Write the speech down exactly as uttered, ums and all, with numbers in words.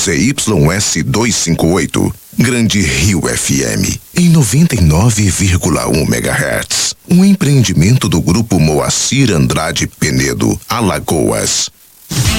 Z Y S duzentos e cinquenta e oito. Grande Rio F M, em noventa e nove vírgula um megahertz. Um empreendimento do Grupo Moacir Andrade Penedo, Alagoas.